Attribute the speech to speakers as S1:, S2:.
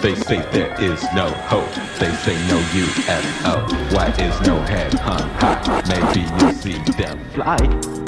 S1: They say there is no hope. They say no UFO. Why is no head hung high? Maybe you see them fly.